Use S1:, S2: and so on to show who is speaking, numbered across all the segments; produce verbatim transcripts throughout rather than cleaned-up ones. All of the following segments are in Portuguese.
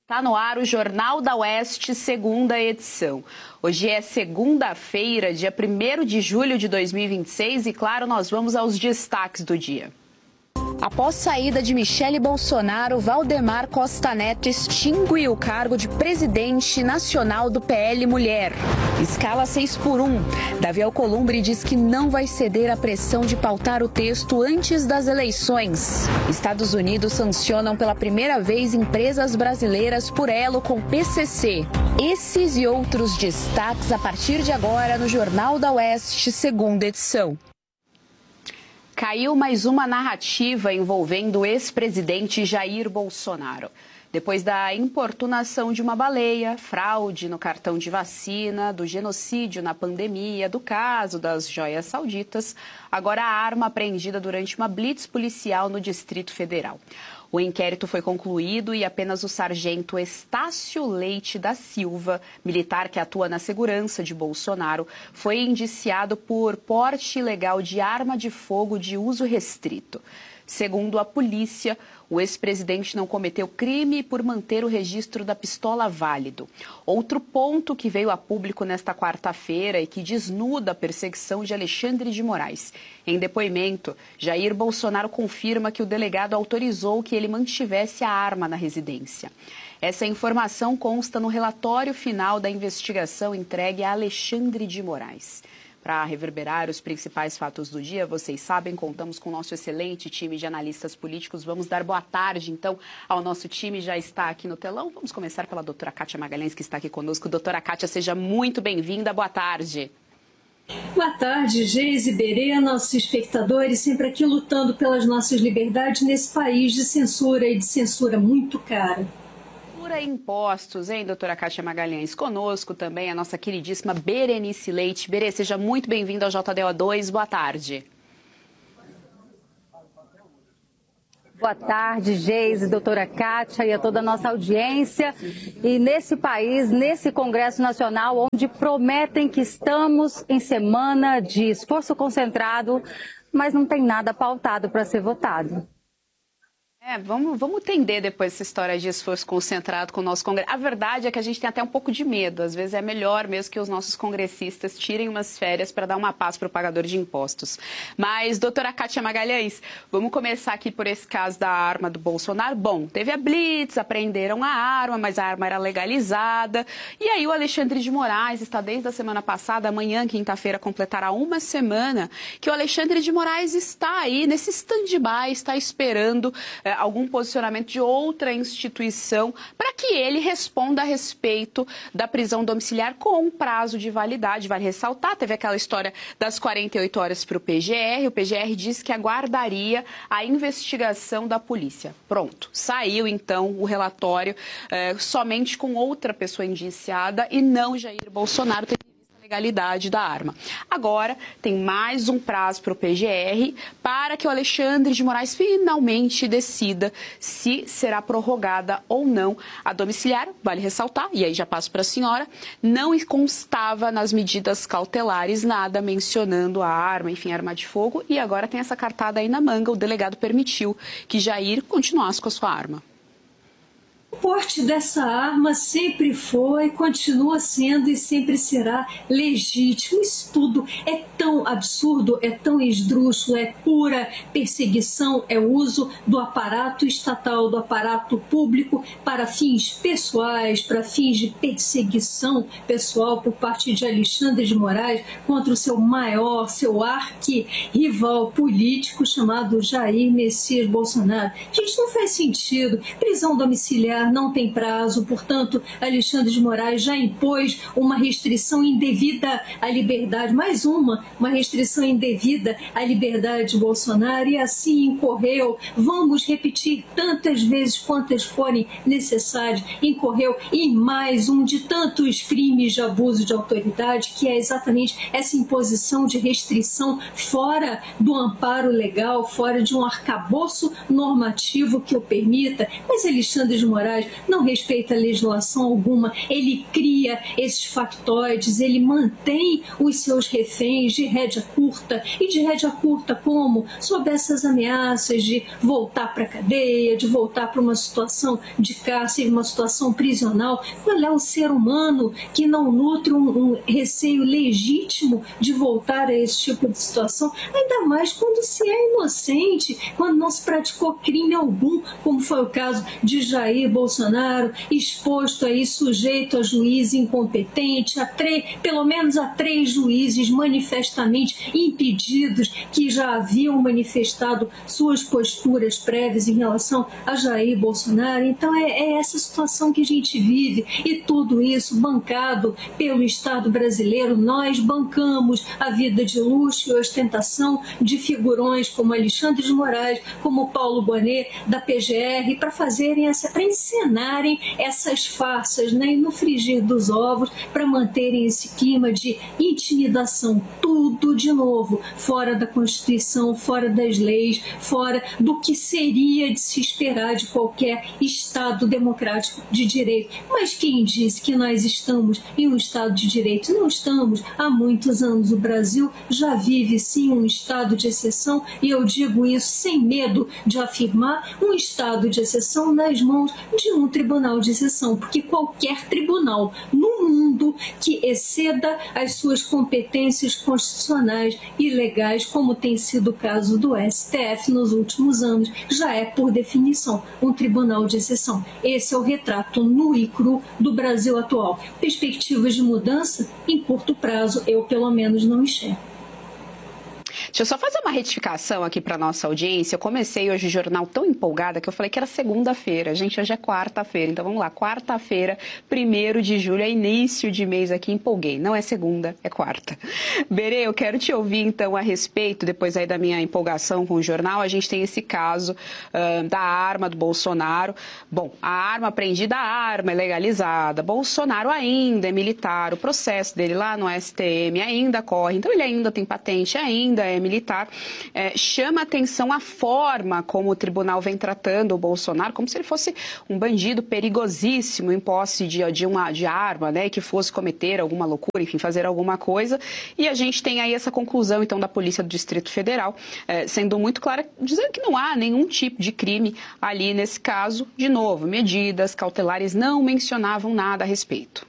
S1: Tá no ar o Jornal da Oeste, segunda edição. Hoje é segunda-feira, dia primeiro de julho de dois mil e vinte e seis e, claro, nós vamos aos destaques do dia. Após saída de Michele Bolsonaro, Valdemar Costa Neto extingue o cargo de presidente nacional do P L Mulher. Escala seis por um. Davi Alcolumbre diz que não vai ceder à pressão de pautar o texto antes das eleições. Estados Unidos sancionam pela primeira vez empresas brasileiras por elo com P C C. Esses e outros destaques a partir de agora no Jornal da Oeste, segunda edição. Caiu mais uma narrativa envolvendo o ex-presidente Jair Bolsonaro. Depois da importunação de uma baleia, fraude no cartão de vacina, do genocídio na pandemia, do caso das joias sauditas, agora a arma apreendida durante uma blitz policial no Distrito Federal. O inquérito foi concluído e apenas o sargento Estácio Leite da Silva, militar que atua na segurança de Bolsonaro, foi indiciado por porte ilegal de arma de fogo de uso restrito. Segundo a polícia, o ex-presidente não cometeu crime por manter o registro da pistola válido. Outro ponto que veio a público nesta quarta-feira e que desnuda a perseguição de Alexandre de Moraes. Em depoimento, Jair Bolsonaro confirma que o delegado autorizou que ele mantivesse a arma na residência. Essa informação consta no relatório final da investigação entregue a Alexandre de Moraes. Para reverberar os principais fatos do dia, vocês sabem, contamos com o nosso excelente time de analistas políticos. Vamos dar boa tarde, então, ao nosso time, já está aqui no telão. Vamos começar pela doutora Kátia Magalhães, que está aqui conosco. Doutora Kátia, seja muito bem-vinda. Boa tarde.
S2: Boa tarde, Geise, Berê, nossos espectadores, sempre aqui lutando pelas nossas liberdades nesse país de censura e de censura muito cara.
S1: Impostos, hein, doutora Kátia Magalhães? Conosco também a nossa queridíssima Berenice Leite. Berê, seja muito bem-vinda ao J D O dois. Boa tarde.
S3: Boa tarde, Geise, doutora Kátia e a toda a nossa audiência. E nesse país, nesse Congresso Nacional, onde prometem que estamos em semana de esforço concentrado, mas não tem nada pautado para ser votado.
S1: É, vamos, vamos entender depois essa história de esforço concentrado com o nosso Congresso. A verdade é que a gente tem até um pouco de medo. Às vezes é melhor mesmo que os nossos congressistas tirem umas férias para dar uma paz para o pagador de impostos. Mas, doutora Kátia Magalhães, vamos começar aqui por esse caso da arma do Bolsonaro. Bom, teve a blitz, apreenderam a arma, mas a arma era legalizada. E aí o Alexandre de Moraes está desde a semana passada, amanhã, quinta-feira, completará uma semana, que o Alexandre de Moraes está aí nesse stand-by, está esperando É, algum posicionamento de outra instituição para que ele responda a respeito da prisão domiciliar com prazo de validade. Vale ressaltar, teve aquela história das quarenta e oito horas para o P G R. O P G R disse que aguardaria a investigação da polícia. Pronto, saiu então o relatório é, somente com outra pessoa indiciada e não Jair Bolsonaro. Legalidade da arma. Agora tem mais um prazo para o P G R para que o Alexandre de Moraes finalmente decida se será prorrogada ou não a domiciliar. Vale ressaltar, e aí já passo para a senhora, não constava nas medidas cautelares nada mencionando a arma, enfim, arma de fogo, e agora tem essa cartada aí na manga. O delegado permitiu que Jair continuasse com a sua arma.
S2: O porte dessa arma sempre foi, continua sendo e sempre será legítimo. Isso tudo é tão absurdo, é tão esdrúxulo, é pura perseguição, é o uso do aparato estatal, do aparato público para fins pessoais, para fins de perseguição pessoal por parte de Alexandre de Moraes contra o seu maior, seu arqui-rival político chamado Jair Messias Bolsonaro. Gente, não faz sentido. Prisão domiciliar não tem prazo, portanto, Alexandre de Moraes já impôs uma restrição indevida à liberdade, mais uma, uma restrição indevida à liberdade de Bolsonaro, e assim incorreu, vamos repetir tantas vezes quantas forem necessárias, incorreu em mais um de tantos crimes de abuso de autoridade, que é exatamente essa imposição de restrição fora do amparo legal, fora de um arcabouço normativo que o permita. Mas Alexandre de Moraes Moraes, não respeita a legislação alguma, ele cria esses factoides, ele mantém os seus reféns de rédea curta, e de rédea curta como? Sob essas ameaças de voltar para a cadeia, de voltar para uma situação de cárcere, uma situação prisional. Qual é o ser humano que não nutre um, um receio legítimo de voltar a esse tipo de situação? Ainda mais quando se é inocente, quando não se praticou crime algum, como foi o caso de Jair Bolsonaro, exposto aí, sujeito a juiz incompetente, a três, pelo menos a três juízes manifestamente impedidos que já haviam manifestado suas posturas prévias em relação a Jair Bolsonaro. Então é, é essa situação que a gente vive, e tudo isso bancado pelo Estado brasileiro. Nós bancamos a vida de luxo e ostentação de figurões como Alexandre de Moraes, como Paulo Bonet, da P G R, para fazerem essa, para encenarem essas farsas, né? E no frigir dos ovos, para manterem esse clima de intimidação. Tudo, de novo, fora da Constituição, fora das leis, fora do que seria de se esperar de qualquer Estado democrático de direito. Mas quem disse que nós estamos em um Estado de direito? Não estamos. Há muitos anos o Brasil já vive, sim, um estado de exceção, e eu digo isso sem medo de afirmar, um estado de exceção nas mãos de um tribunal de exceção, porque qualquer tribunal no mundo que exceda as suas competências constitucionais e legais, como tem sido o caso do S T F nos últimos anos, já é, por definição, um tribunal de exceção. Esse é o retrato nu e cru do Brasil atual. Perspectivas de mudança, em curto prazo, eu pelo menos não enxergo.
S1: Deixa eu só fazer uma retificação aqui para nossa audiência. Eu comecei hoje o jornal tão empolgada que eu falei que era segunda-feira. Gente, hoje é quarta-feira. Então vamos lá, quarta-feira, primeiro de julho, é início de mês aqui, empolguei. Não é segunda, é quarta. Berê, eu quero te ouvir então a respeito, depois aí da minha empolgação com o jornal. A gente tem esse caso uh, da arma do Bolsonaro. Bom, a arma apreendida, a arma é legalizada. Bolsonaro ainda é militar. O processo dele lá no S T M ainda corre. Então ele ainda tem patente, ainda é militar. É, chama atenção a forma como o tribunal vem tratando o Bolsonaro, como se ele fosse um bandido perigosíssimo em posse de, de uma de arma, né, que fosse cometer alguma loucura, enfim, fazer alguma coisa. E a gente tem aí essa conclusão, então, da Polícia do Distrito Federal, é, sendo muito clara, dizendo que não há nenhum tipo de crime ali nesse caso. De novo, medidas cautelares não mencionavam nada a respeito.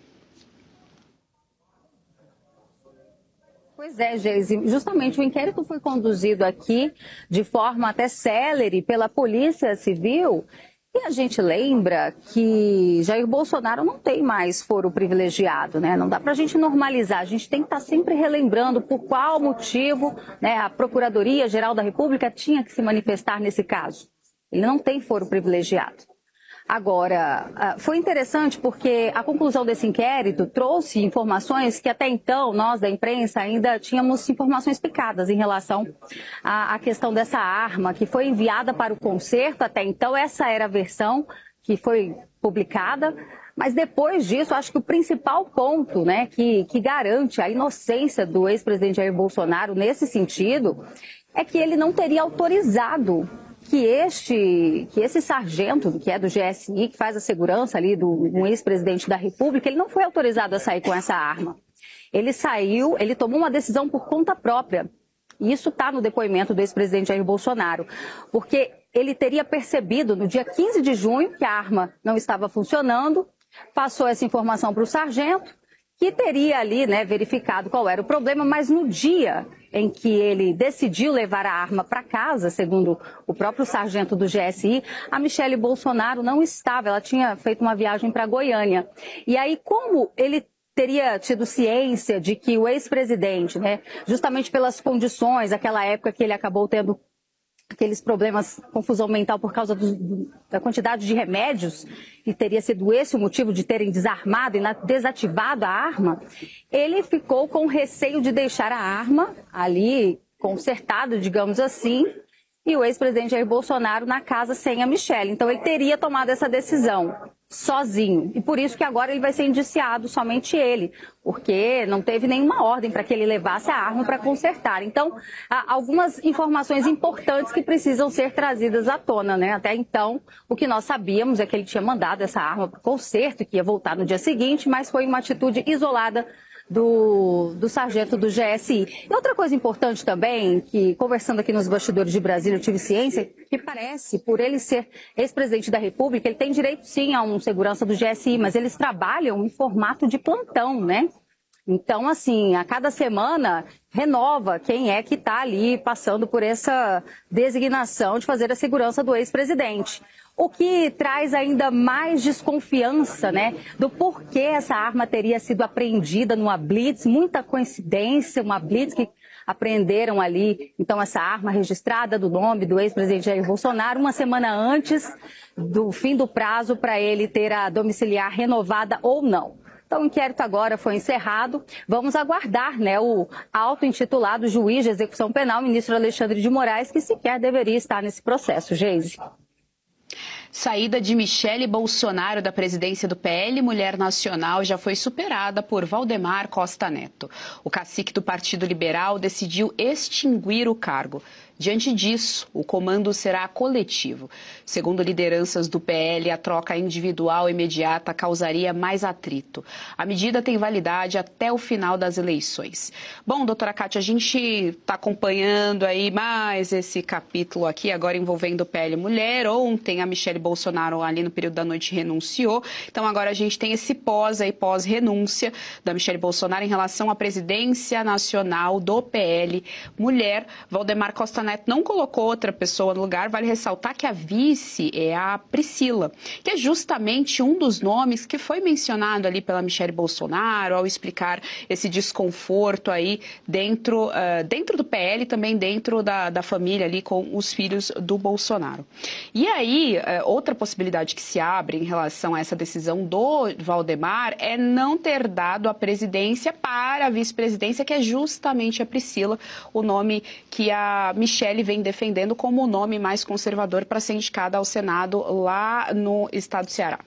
S3: Pois é, Geise, justamente o inquérito foi conduzido aqui de forma até célere pela Polícia Civil, e a gente lembra que Jair Bolsonaro não tem mais foro privilegiado, né? Não dá para a gente normalizar, a gente tem que estar sempre relembrando por qual motivo, né, a Procuradoria-Geral da República tinha que se manifestar nesse caso. Ele não tem foro privilegiado. Agora, foi interessante porque a conclusão desse inquérito trouxe informações que até então nós da imprensa ainda tínhamos informações picadas em relação à, à questão dessa arma que foi enviada para o concerto. Até então essa era a versão que foi publicada, mas depois disso acho que o principal ponto, né, que, que garante a inocência do ex-presidente Jair Bolsonaro nesse sentido é que ele não teria autorizado que este, que esse sargento, que é do G S I, que faz a segurança ali do um ex-presidente da República, ele não foi autorizado a sair com essa arma. Ele saiu, ele tomou uma decisão por conta própria. E isso está no depoimento do ex-presidente Jair Bolsonaro, porque ele teria percebido no dia quinze de junho que a arma não estava funcionando, passou essa informação para o sargento, que teria ali, né, verificado qual era o problema, mas no dia em que ele decidiu levar a arma para casa, segundo o próprio sargento do G S I, a Michele Bolsonaro não estava, ela tinha feito uma viagem para Goiânia. E aí, como ele teria tido ciência de que o ex-presidente, né, justamente pelas condições, aquela época que ele acabou tendo aqueles problemas, confusão mental por causa do, da quantidade de remédios, e teria sido esse o motivo de terem desarmado e desativado a arma, ele ficou com receio de deixar a arma ali consertada, digamos assim, e o ex-presidente Jair Bolsonaro na casa sem a Michele. Então ele teria tomado essa decisão. sozinho. E por isso que agora ele vai ser indiciado, somente ele, porque não teve nenhuma ordem para que ele levasse a arma para consertar. Então, há algumas informações importantes que precisam ser trazidas à tona, né? Até então, o que nós sabíamos é que ele tinha mandado essa arma para o conserto, que ia voltar no dia seguinte, mas foi uma atitude isolada Do, do sargento do G S I. E outra coisa importante também, que conversando aqui nos bastidores de Brasília eu tive ciência, que parece, por ele ser ex-presidente da República, ele tem direito sim a um segurança do G S I, mas eles trabalham em formato de plantão, né? Então, assim, a cada semana renova quem é que está ali passando por essa designação de fazer a segurança do ex-presidente. O que traz ainda mais desconfiança, né, do porquê essa arma teria sido apreendida numa blitz, muita coincidência, uma blitz que apreenderam ali, então, essa arma registrada do nome do ex-presidente Jair Bolsonaro, uma semana antes do fim do prazo para ele ter a domiciliar renovada ou não. Então, o inquérito agora foi encerrado. Vamos aguardar, né, o auto-intitulado juiz de execução penal, ministro Alexandre de Moraes, que sequer deveria estar nesse processo. Geise.
S1: Saída de Michele Bolsonaro da presidência do P L Mulher Nacional já foi superada por Valdemar Costa Neto. O cacique do Partido Liberal decidiu extinguir o cargo. Diante disso, o comando será coletivo. Segundo lideranças do P L, a troca individual imediata causaria mais atrito. A medida tem validade até o final das eleições. Bom, doutora Kátia, a gente está acompanhando aí mais esse capítulo aqui, agora envolvendo o P L Mulher. Ontem a Michele Bolsonaro, ali no período da noite, renunciou. Então agora a gente tem esse pós aí, pós-renúncia da Michele Bolsonaro em relação à presidência nacional do P L Mulher. Valdemar Costa Neto não colocou outra pessoa no lugar. Vale ressaltar que a vice é a Priscila, que é justamente um dos nomes que foi mencionado ali pela Michele Bolsonaro ao explicar esse desconforto aí dentro, uh, dentro do P L e também dentro da, da família ali com os filhos do Bolsonaro. E aí, uh, outra possibilidade que se abre em relação a essa decisão do Valdemar é não ter dado a presidência para a vice-presidência, que é justamente a Priscila, o nome que a Michele Michele vem defendendo como o nome mais conservador para ser indicada ao Senado lá no estado do Ceará.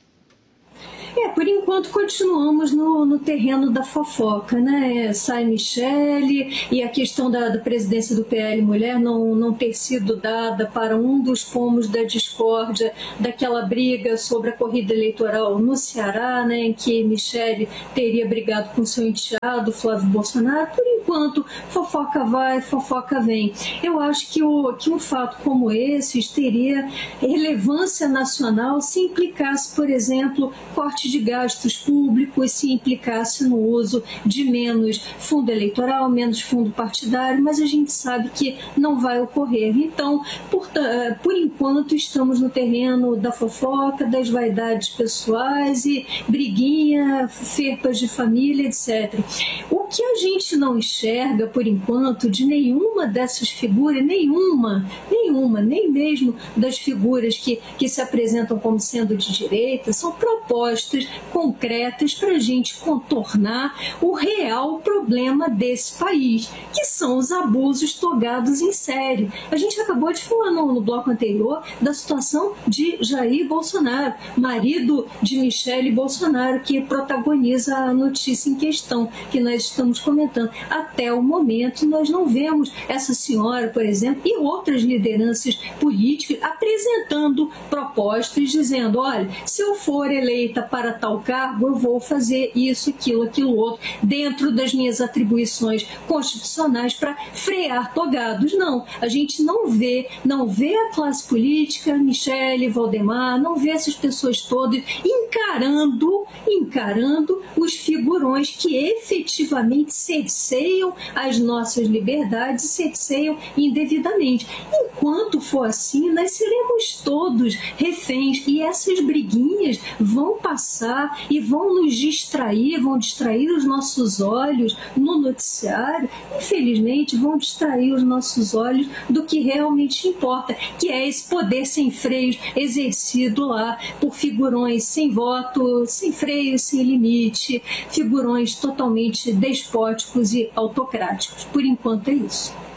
S2: É, por enquanto continuamos no, no terreno da fofoca, né? Sai Michele e a questão da, da presidência do P L Mulher não, não ter sido dada para um dos pomos da discórdia daquela briga sobre a corrida eleitoral no Ceará, né? Em que Michele teria brigado com seu enteado, Flávio Bolsonaro. Por enquanto, fofoca vai, fofoca vem. Eu acho que, o, que um fato como esse teria relevância nacional se implicasse, por exemplo, corte de gastos públicos, se implicasse no uso de menos fundo eleitoral, menos fundo partidário, mas a gente sabe que não vai ocorrer. Então, por, por enquanto, estamos no terreno da fofoca, das vaidades pessoais e briguinha, ferpas de família, etcétera. O que a gente não enxerga, por enquanto, de nenhuma dessas figuras, nenhuma, nenhuma, nem mesmo das figuras que, que se apresentam como sendo de direita, são propostas concretas para a gente contornar o real problema desse país, que são os abusos togados em série. A gente acabou de falar no, no bloco anterior da situação de Jair Bolsonaro, marido de Michele Bolsonaro, que protagoniza a notícia em questão, que nós estamos comentando. Até o momento, nós não vemos essa senhora, por exemplo, e outras lideranças políticas apresentando propostas, dizendo, olha, se eu for eleita para tal cargo, eu vou fazer isso, aquilo, aquilo outro, dentro das minhas atribuições constitucionais para frear togados. Não, a gente não vê, não vê a classe política, Michele, Valdemar, não vê essas pessoas todas encarando, encarando os figurões que efetivamente cerceiam as nossas liberdades e cerceiam indevidamente. Enquanto for assim, nós seremos todos reféns e essas briguinhas vão passar e vão nos distrair, vão distrair os nossos olhos no noticiário, infelizmente vão distrair os nossos olhos do que realmente importa, que é esse poder sem freios exercido lá por figurões sem voto, sem freio, sem limite, figurões totalmente despóticos e autocráticos. Por enquanto é isso.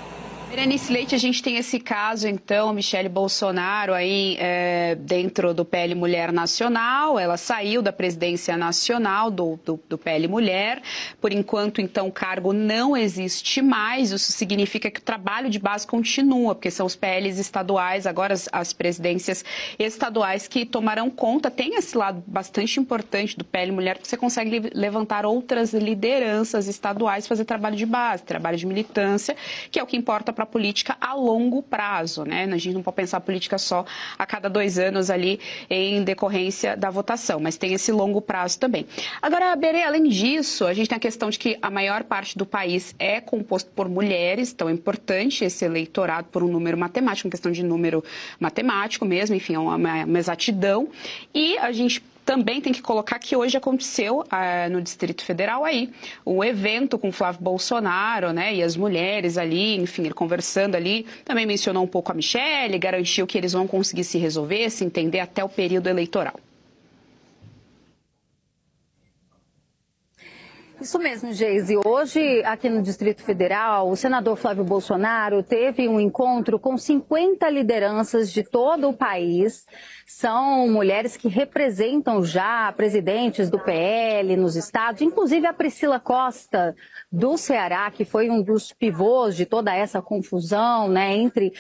S1: Berenice Leite, a gente tem esse caso, então, Michele Bolsonaro aí é, dentro do P L Mulher Nacional, ela saiu da presidência nacional do, do, do P L Mulher, por enquanto, então, o cargo não existe mais, isso significa que o trabalho de base continua, porque são os P Ls estaduais, agora as, as presidências estaduais que tomarão conta, tem esse lado bastante importante do P L Mulher, porque você consegue levantar outras lideranças estaduais, fazer trabalho de base, trabalho de militância, que é o que importa para a política a longo prazo, né? A gente não pode pensar a política só a cada dois anos ali em decorrência da votação, mas tem esse longo prazo também. Agora, Berê, além disso, a gente tem a questão de que a maior parte do país é composto por mulheres, então é importante esse eleitorado por um número matemático, uma questão de número matemático mesmo, enfim, é uma, uma exatidão, e a gente também tem que colocar que hoje aconteceu ah, no Distrito Federal aí um evento com o Flávio Bolsonaro, né, e as mulheres ali, enfim, ele conversando ali, também mencionou um pouco a Michele, garantiu que eles vão conseguir se resolver, se entender até o período eleitoral.
S3: Isso mesmo, Geise. Hoje, aqui no Distrito Federal, o senador Flávio Bolsonaro teve um encontro com cinquenta lideranças de todo o país. São mulheres que representam já presidentes do P L nos estados, inclusive a Priscila Costa, do Ceará, que foi um dos pivôs de toda essa confusão, né, entre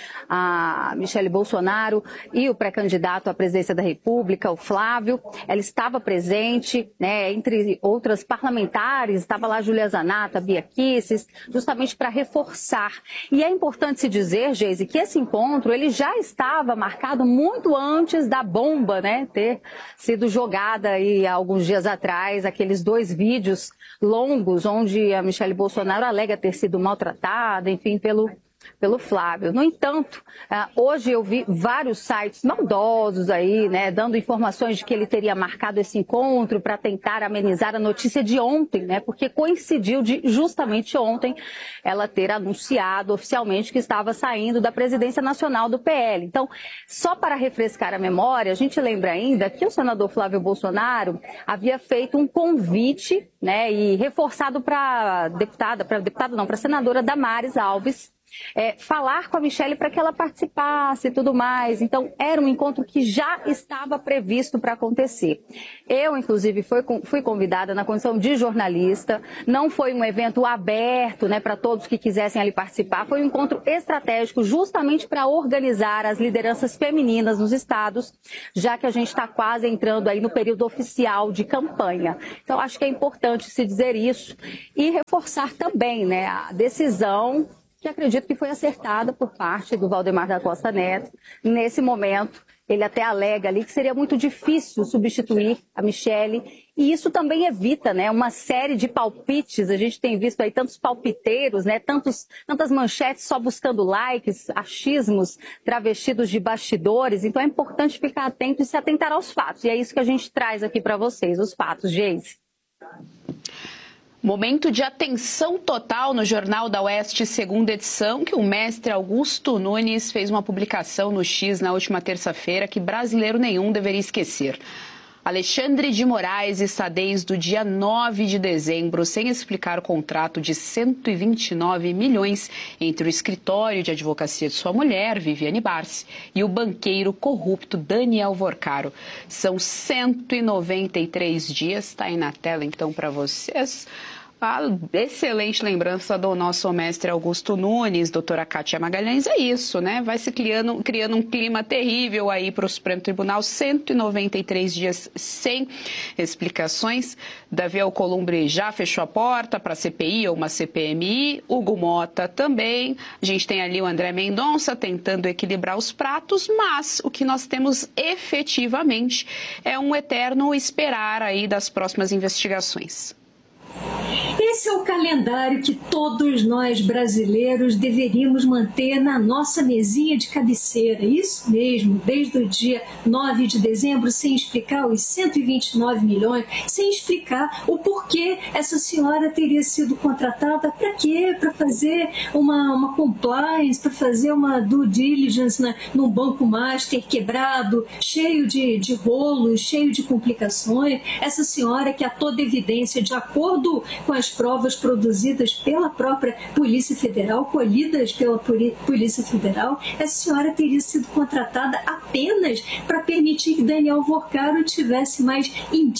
S3: a Michele Bolsonaro e o pré-candidato à presidência da República, o Flávio. Ela estava presente, né, entre outras parlamentares. Estava lá Júlia Zanata, Bia Kicis, justamente para reforçar. E é importante se dizer, Geise, que esse encontro ele já estava marcado muito antes da bomba, né, ter sido jogada aí há alguns dias atrás, aqueles dois vídeos longos onde a Michele Bolsonaro alega ter sido maltratada, enfim, pelo... pelo Flávio. No entanto, hoje eu vi vários sites maldosos aí, né, dando informações de que ele teria marcado esse encontro para tentar amenizar a notícia de ontem, né, porque coincidiu de justamente ontem ela ter anunciado oficialmente que estava saindo da presidência nacional do P L. Então, só para refrescar a memória, a gente lembra ainda que o senador Flávio Bolsonaro havia feito um convite, né, e reforçado para a deputada, para deputada não, para a senadora Damares Alves, É, falar com a Michele para que ela participasse e tudo mais. Então, era um encontro que já estava previsto para acontecer. Eu, inclusive, fui, fui convidada na condição de jornalista. Não foi um evento aberto, né, para todos que quisessem ali participar. Foi um encontro estratégico justamente para organizar as lideranças femininas nos estados, já que a gente está quase entrando aí no período oficial de campanha. Então, acho que é importante se dizer isso e reforçar também, né, a decisão que acredito que foi acertada por parte do Valdemar da Costa Neto. Nesse momento, ele até alega ali que seria muito difícil substituir a Michele, e isso também evita, né, uma série de palpites. A gente tem visto aí tantos palpiteiros, né, tantos, tantas manchetes só buscando likes, achismos travestidos de bastidores. Então é importante ficar atento e se atentar aos fatos. E é isso que a gente traz aqui para vocês, os fatos, Geise.
S1: Momento de atenção total no Jornal da Oeste, segunda edição, que o mestre Augusto Nunes fez uma publicação no X na última terça-feira que brasileiro nenhum deveria esquecer. Alexandre de Moraes está desde o dia nove de dezembro sem explicar o contrato de cento e vinte e nove milhões entre o escritório de advocacia de sua mulher, Viviane Barsi, e o banqueiro corrupto Daniel Vorcaro. São cento e noventa e três dias, está aí na tela então para vocês. A excelente lembrança do nosso mestre Augusto Nunes, doutora Kátia Magalhães, é isso, né? Vai se criando, criando um clima terrível aí para o Supremo Tribunal, cento e noventa e três dias sem explicações. Davi Alcolumbre já fechou a porta para a C P I ou uma C P M I, Hugo Mota também. A gente tem ali o André Mendonça tentando equilibrar os pratos, mas o que nós temos efetivamente é um eterno esperar aí das próximas investigações.
S2: Esse é o calendário que todos nós brasileiros deveríamos manter na nossa mesinha de cabeceira. Isso mesmo, desde o dia nove de dezembro, sem explicar os cento e vinte e nove milhões, sem explicar o porquê essa senhora teria sido contratada, para quê? Para fazer uma, uma compliance, para fazer uma due diligence né, num banco master quebrado, cheio de, de rolos, cheio de complicações. Essa senhora que a toda evidência, de acordo com as provas produzidas pela própria Polícia Federal, colhidas pela Polícia Federal, essa senhora teria sido contratada apenas para permitir que Daniel Vorcaro tivesse mais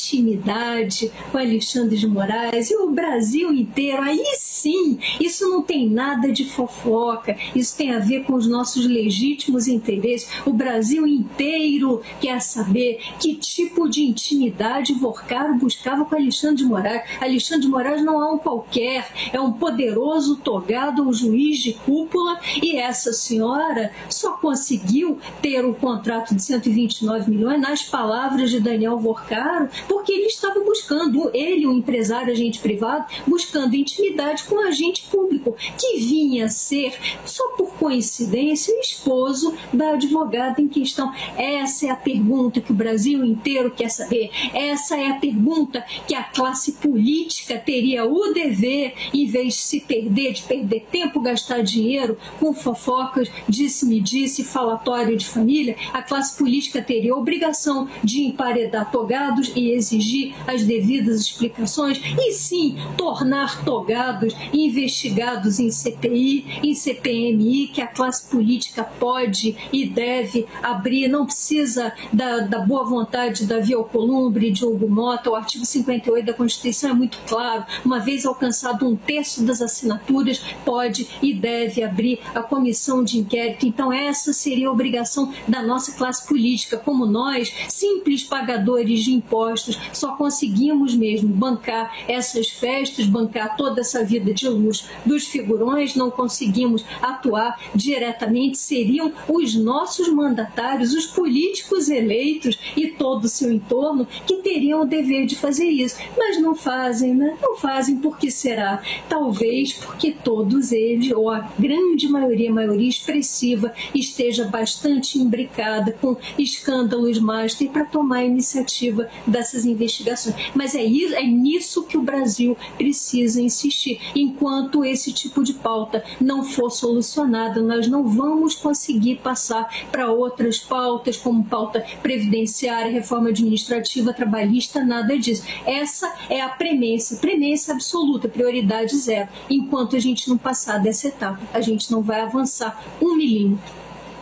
S2: intimidade com Alexandre de Moraes. E o Brasil inteiro, aí sim, isso não tem nada de fofoca, isso tem a ver com os nossos legítimos interesses. O Brasil inteiro quer saber que tipo de intimidade Vorcaro buscava com Alexandre de Moraes. Alexandre de Moraes não é um qualquer, é um poderoso togado, um juiz de cúpula, e essa senhora só conseguiu ter o contrato de cento e vinte e nove milhões, nas palavras de Daniel Vorcaro, porque ele estava buscando, ele, um empresário, agente privado, buscando intimidade com um agente público, que vinha a ser, só por coincidência, o esposo da advogada em questão. Essa é a pergunta que o Brasil inteiro quer saber. Essa é a pergunta que a classe política teria o dever, em vez de se perder, de perder tempo, gastar dinheiro com fofocas, disse-me disse, falatório de família, a classe política teria a obrigação de emparedar togados e exigir as devidas explicações, e sim tornar togados investigados em C P I, em C P M I, que a classe política pode e deve abrir, não precisa da, da boa vontade da Davi Alcolumbre, de Hugo Mota. O artigo cinquenta e oito da Constituição é muito claro, uma vez alcançado um terço das assinaturas, pode e deve abrir a comissão de inquérito. Então essa seria a obrigação da nossa classe política, como nós, simples pagadores de impostos, só conseguimos mesmo bancar essas festas, bancar toda essa vida de luxo dos figurões, não conseguimos atuar diretamente, seriam os nossos mandatários, os políticos eleitos e todo o seu entorno que teriam o dever de fazer isso, mas não fazem, né? Não fazem. Por que será? Talvez porque todos eles, ou a grande maioria, a maioria expressiva, esteja bastante imbricada com escândalos master para tomar a iniciativa dessas investigações. Mas é, isso, é nisso que o Brasil precisa insistir. Enquanto esse tipo de pauta não for solucionada, nós não vamos conseguir passar para outras pautas, como pauta previdenciária, reforma administrativa, trabalhista, nada disso. Essa é a premência, premência absoluta, prioridade zero. Enquanto a gente não passar dessa etapa, a gente não vai avançar um milímetro.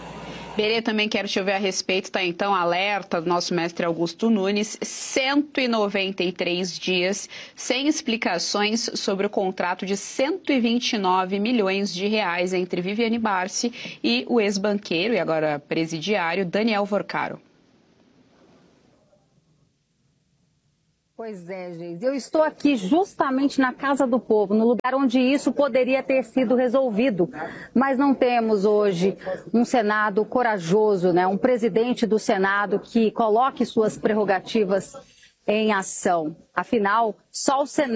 S1: Berê, também quero te ouvir a respeito, tá? Então, alerta do nosso mestre Augusto Nunes, cento e noventa e três dias sem explicações sobre o contrato de cento e vinte e nove milhões de reais entre Viviane Barsi e o ex-banqueiro e agora presidiário Daniel Vorcaro.
S3: Pois é, Geise. Eu estou aqui justamente na Casa do Povo, no lugar onde isso poderia ter sido resolvido. Mas não temos hoje um Senado corajoso, né? Um presidente do Senado que coloque suas prerrogativas em ação. Afinal, só o Senado